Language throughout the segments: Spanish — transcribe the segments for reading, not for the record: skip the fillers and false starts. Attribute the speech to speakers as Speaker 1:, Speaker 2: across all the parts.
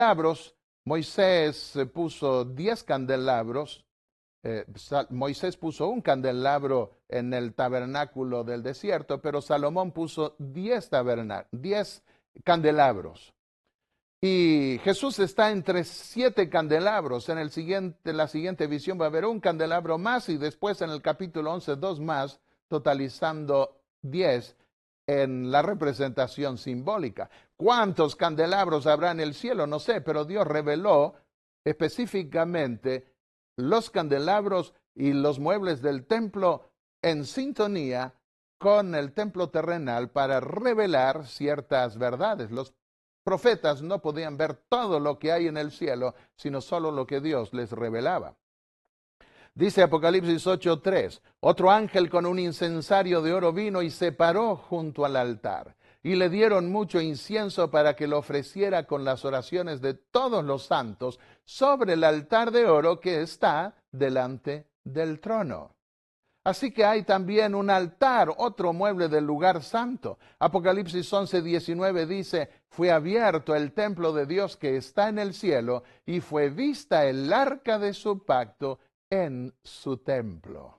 Speaker 1: candelabros, Moisés puso 10 candelabros. Moisés puso un candelabro en el tabernáculo del desierto, pero Salomón puso 10 candelabros. Y Jesús está entre 7 candelabros. En la siguiente visión va a haber un candelabro más y después en el capítulo 11, 2 más, totalizando 10 en la representación simbólica. ¿Cuántos candelabros habrá en el cielo? No sé, pero Dios reveló específicamente los candelabros y los muebles del templo en sintonía con el templo terrenal para revelar ciertas verdades. Los profetas no podían ver todo lo que hay en el cielo, sino solo lo que Dios les revelaba. Dice Apocalipsis 8:3, otro ángel con un incensario de oro vino y se paró junto al altar, y le dieron mucho incienso para que lo ofreciera con las oraciones de todos los santos sobre el altar de oro que está delante del trono. Así que hay también un altar, otro mueble del lugar santo. Apocalipsis 11:19 dice, fue abierto el templo de Dios que está en el cielo y fue vista el arca de su pacto en su templo.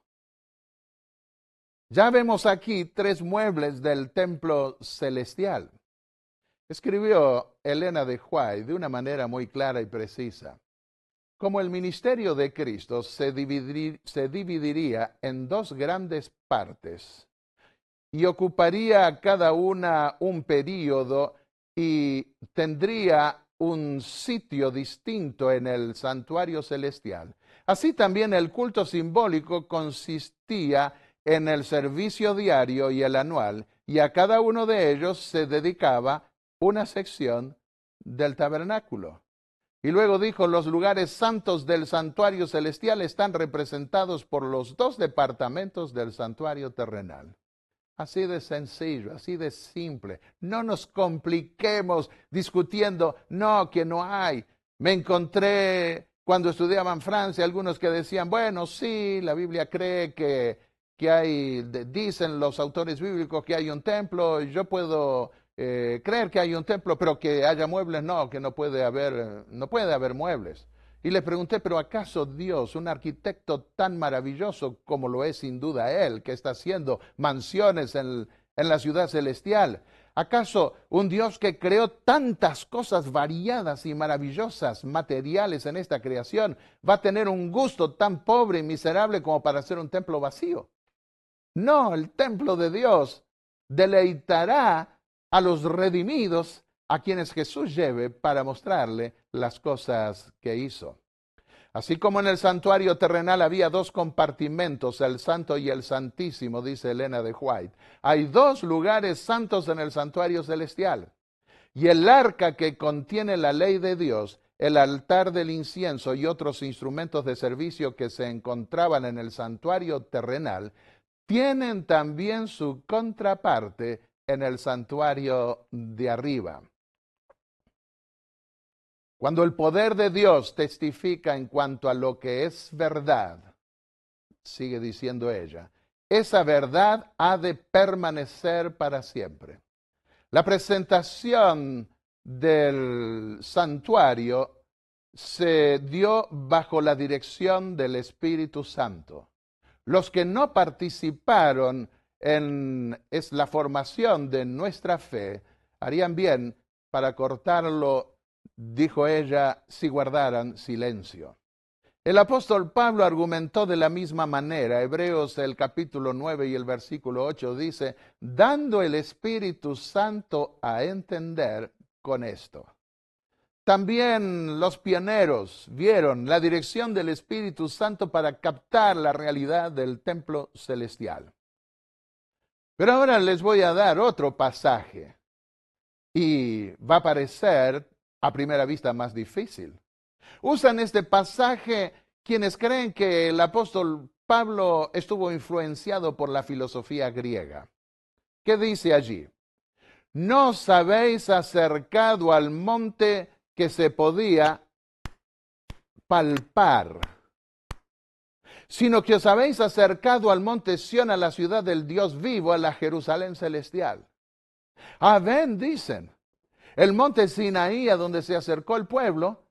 Speaker 1: Ya vemos aquí 3 muebles del templo celestial. Escribió Elena de White de una manera muy clara y precisa. Como el ministerio de Cristo se dividiría en 2 grandes partes y ocuparía cada una un período y tendría un sitio distinto en el santuario celestial. Así también el culto simbólico consistía en el servicio diario y el anual, y a cada uno de ellos se dedicaba una sección del tabernáculo. Y luego dijo, los lugares santos del santuario celestial están representados por los 2 departamentos del santuario terrenal. Así de sencillo, así de simple. No nos compliquemos discutiendo, no, que no hay. Me encontré cuando estudiaba en Francia algunos que decían, bueno, sí, la Biblia cree que hay, dicen los autores bíblicos que hay un templo, y yo puedo creer que hay un templo, pero que haya muebles, no, que no puede haber muebles. Y le pregunté, pero ¿acaso Dios, un arquitecto tan maravilloso como lo es sin duda Él, que está haciendo mansiones en la ciudad celestial, acaso un Dios que creó tantas cosas variadas y maravillosas, materiales en esta creación, va a tener un gusto tan pobre y miserable como para hacer un templo vacío? No, el templo de Dios deleitará a los redimidos a quienes Jesús lleve para mostrarle las cosas que hizo. Así como en el santuario terrenal había 2 compartimentos, el santo y el santísimo, dice Elena de White, hay 2 lugares santos en el santuario celestial. Y el arca que contiene la ley de Dios, el altar del incienso y otros instrumentos de servicio que se encontraban en el santuario terrenal, tienen también su contraparte en el santuario de arriba. Cuando el poder de Dios testifica en cuanto a lo que es verdad, sigue diciendo ella, esa verdad ha de permanecer para siempre. La presentación del santuario se dio bajo la dirección del Espíritu Santo. Los que no participaron en la formación de nuestra fe harían bien para cortarlo, dijo ella, si guardaran silencio. El apóstol Pablo argumentó de la misma manera. Hebreos el capítulo 9 y el versículo 8 dice, dando el Espíritu Santo a entender con esto. También los pioneros vieron la dirección del Espíritu Santo para captar la realidad del templo celestial. Pero ahora les voy a dar otro pasaje y va a parecer a primera vista más difícil. Usan este pasaje quienes creen que el apóstol Pablo estuvo influenciado por la filosofía griega. ¿Qué dice allí? No os habéis acercado al monte que se podía palpar, sino que os habéis acercado al monte Sión, a la ciudad del Dios vivo, a la Jerusalén celestial. Ven, dicen, El monte Sinaí, a donde se acercó el pueblo,